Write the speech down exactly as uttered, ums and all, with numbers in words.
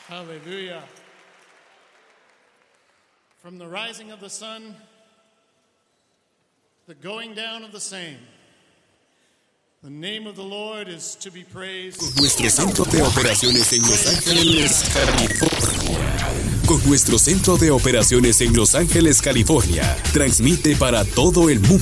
Hallelujah. From the rising of the sun, the going down of the same, the name of the Lord is to be praised. Con nuestro centro de operaciones en Los Ángeles, California. Con nuestro centro de operaciones en Los Ángeles, California. Transmite para todo el mundo.